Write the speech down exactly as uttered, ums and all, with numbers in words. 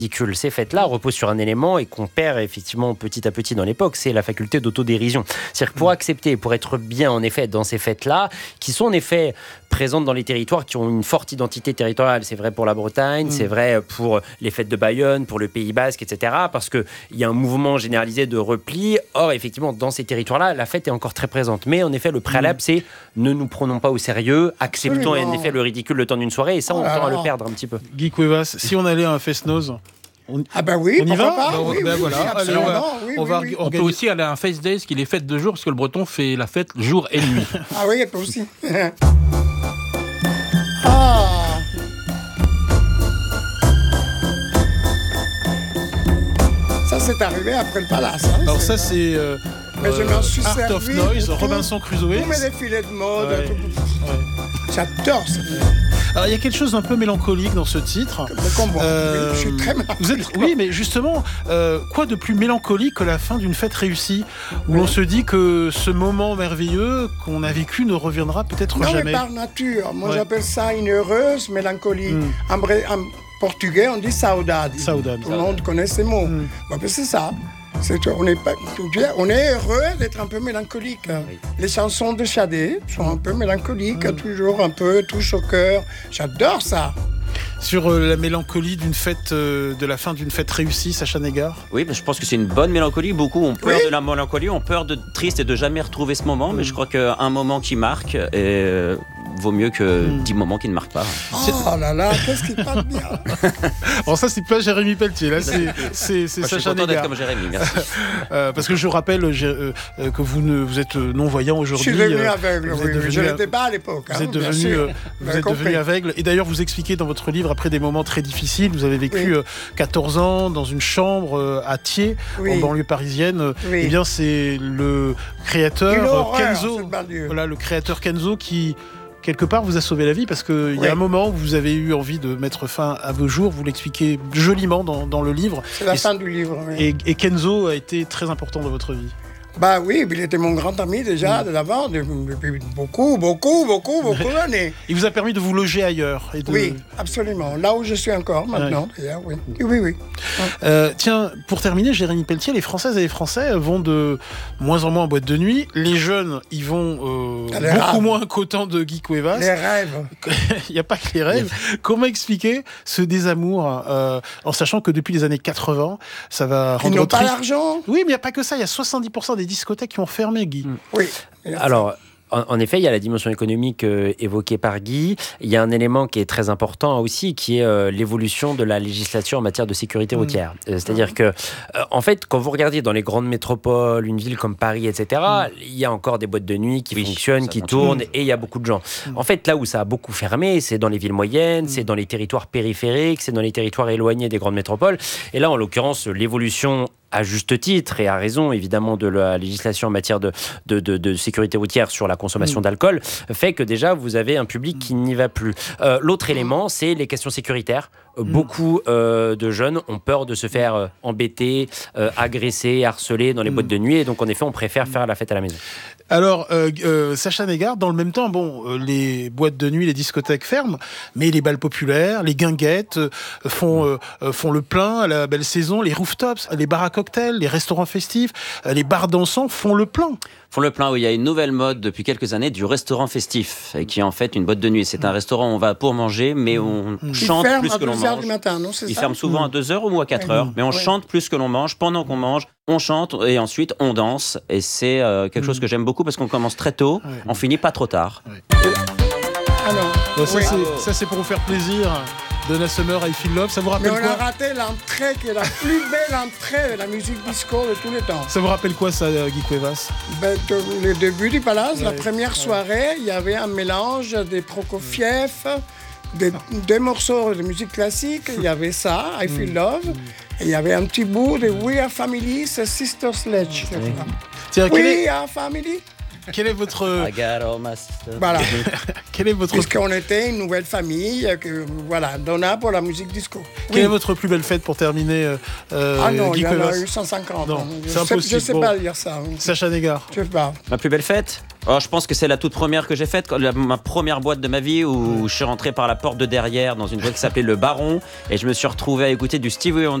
ridicule. Ces fêtes-là reposent sur un élément et qu'on perd effectivement petit à petit dans l'époque, c'est la faculté d'autodérision. C'est-à-dire que pour accepter, pour être bien en effet dans ces fêtes-là, qui sont en effet présentes dans les territoires qui ont une forte identité territoriale. C'est vrai pour la Bretagne, mmh. c'est vrai pour les fêtes de Bayonne, pour le Pays Basque, et cetera. Parce qu'il y a un mouvement généralisé de repli. Or, effectivement, dans ces territoires-là, la fête est encore très présente. Mais en effet, le préalable, mmh. c'est ne nous prenons pas au sérieux, acceptons en effet le ridicule le temps d'une soirée. Et ça, on tend à le perdre un petit peu. Guy Cuevas, si on allait à un Fest-Noz, On... Ah ben oui, on y va pas, ben, oui, ben oui, voilà. oui, Allez, on va, oui, on oui, va oui. organiser... On peut aussi aller à un Fest Days qui est fête de jour, parce que le breton fait la fête jour et nuit. Ah oui, il peut aussi. Ah. Ça, c'est arrivé après le palace. Hein, Alors c'est ça, ça. c'est euh, Mais je m'en suis Art servi of Noise, pour tout- Robinson Crusoe. Tous mes défilés de mode. Ouais. Tout... Ouais. J'adore ça. Alors il y a quelque chose d'un peu mélancolique dans ce titre. Mais comment Euh, Je suis très mélancolique. Vous êtes, oui, mais justement, euh, quoi de plus mélancolique que la fin d'une fête réussie, où Oui. on se dit que ce moment merveilleux qu'on a vécu ne reviendra peut-être Non, jamais. mais par nature. Moi, Ouais. j'appelle ça une heureuse mélancolie. Mm. En, bré- en portugais, on dit saudade. Saudade. Tout le monde connaît ces mots. Mm. Bon, ben, c'est ça. C'est, on, est pas, on est heureux d'être un peu mélancolique. Oui. Les chansons de Shadé sont un peu mélancoliques, Mm. toujours un peu, touche au cœur. J'adore ça. Sur euh, la mélancolie d'une fête, euh, de la fin d'une fête réussie, Sacha Négard. Oui, mais je pense que c'est une bonne mélancolie. Beaucoup ont peur Oui. de la mélancolie, ont peur de triste et de jamais retrouver ce moment. Mais je crois qu'un moment qui marque euh, vaut mieux que Mm. dix moments qui ne marquent pas. Oh là là, qu'est-ce qu'il parle bien. Alors ça, c'est pas Jérémy Pelletier, là, c'est, c'est, c'est Moi, je suis Sacha content d'être Négard. comme Jérémy, merci. Euh, parce que je rappelle j'ai, euh, euh, que vous, ne, vous êtes euh, non-voyant Je aujourd'hui. suis devenu euh, aveugle, vous oui, êtes oui. devenu Je ne a- l'étais pas à l'époque. Vous hein, êtes bien devenu, sûr. euh, Vous vous avez êtes devenu compris. aveugle. Et d'ailleurs, vous expliquez dans votre livre, après des moments très difficiles, vous avez vécu Oui. euh, quatorze ans dans une chambre euh, à Thiers, Oui. en banlieue parisienne. Oui. Eh bien, c'est le créateur Une euh, horreur, Kenzo. cette banlieue. Voilà, le créateur Kenzo qui, quelque part, vous a sauvé la vie parce qu'il Oui. y a un moment où vous avez eu envie de mettre fin à vos jours. Vous l'expliquez joliment dans, dans le livre. C'est la Et- fin du livre. Oui. Et, et Kenzo a été très important dans votre vie. Bah oui, il était mon grand ami déjà de l'avant, depuis beaucoup, beaucoup, beaucoup, beaucoup d'années. Il vous a permis de vous loger ailleurs. Et de... Oui, absolument. Là où je suis encore maintenant, d'ailleurs, oui. Oui, oui. Euh, tiens, pour terminer, Jérémy Pelletier, les Françaises et les Français vont de moins en moins en boîte de nuit. Les jeunes, ils vont euh, Les beaucoup rêves. moins qu'au temps de Guy Cuevas. Les rêves. Il n'y a pas que les rêves. Comment expliquer ce désamour euh, en sachant que depuis les années quatre-vingts, ça va Ils rendre n'ont pas triste. l'argent. Oui, mais il n'y a pas que ça. Il y a soixante-dix pour cent des discothèques qui ont fermé, Guy. Oui. Alors, en, en effet, il y a la dimension économique euh, évoquée par Guy. Il y a un élément qui est très important aussi, qui est euh, l'évolution de la législation en matière de sécurité routière. Euh, c'est-à-dire que, euh, en fait, quand vous regardez dans les grandes métropoles, une ville comme Paris, et cetera, il y a encore des boîtes de nuit qui Oui, fonctionnent, ça qui continue. tournent, et il y a beaucoup de gens. En fait, là où ça a beaucoup fermé, c'est dans les villes moyennes, c'est dans les territoires périphériques, c'est dans les territoires éloignés des grandes métropoles. Et là, en l'occurrence, l'évolution à juste titre et à raison évidemment de la législation en matière de, de, de, de sécurité routière sur la consommation mmh. d'alcool fait que déjà vous avez un public qui n'y va plus. Euh, l'autre élément, c'est les questions sécuritaires. Mmh. Beaucoup euh, de jeunes ont peur de se faire euh, embêter, euh, agresser, harceler dans les mmh. boîtes de nuit et donc en effet on préfère faire la fête à la maison. Alors, euh, euh, Sacha Négard, dans le même temps, bon, euh, les boîtes de nuit, les discothèques ferment, mais les balles populaires, les guinguettes euh, font, euh, font le plein à la belle saison, les rooftops, les bars à cocktails, les restaurants festifs, euh, les bars dansants font le plein. Font le plein, où il y a une nouvelle mode depuis quelques années du restaurant festif, qui est en fait une boîte de nuit. C'est un restaurant où on va pour manger, mais on Il chante ferme plus à que l'on deux heures mange. du matin, non, c'est Il ça ferme souvent à deux heures ou à quatre heures, mais on Ouais. chante plus que l'on mange. Pendant qu'on mange, on chante et ensuite on danse. Et c'est euh, quelque chose que j'aime beaucoup parce qu'on commence très tôt, Ouais. on finit pas trop tard. Ah non. Bon, ça, Oui. c'est, ça, c'est pour vous faire plaisir. Donna Summer, I Feel Love, ça vous Mais rappelle on a quoi raté l'entrée qui est la plus belle entrée de la musique disco de tous les temps. Ça vous rappelle quoi, ça, Guy Cuevas? Ben, de- le début du Palace, Ouais. la première soirée, il y avait un mélange des Prokofiev, des, des morceaux de musique classique. Il y avait ça, I Feel Love. Et il y avait un petit bout de We Are Family, c'est Sister Sledge. Tiens, quel We est, Are Family. quel est votre, I got all my stuff. Voilà. quel est votre, Puisqu'on était une nouvelle famille, que, voilà, Donna pour la musique disco. quelle Oui. est votre plus belle fête pour terminer, euh, euh, Ah non, Guy il y en a Cuevas? eu cent cinquante. Non, hein. c'est Je sais- impossible. Je sais Bon. pas dire ça. Sacha Négard. Je sais pas. Ma plus belle fête, Oh, je pense que c'est la toute première que j'ai faite, quand- la- ma première boîte de ma vie où je suis rentré par la porte de derrière dans une boîte qui s'appelait Le Baron et je me suis retrouvé à écouter du Stevie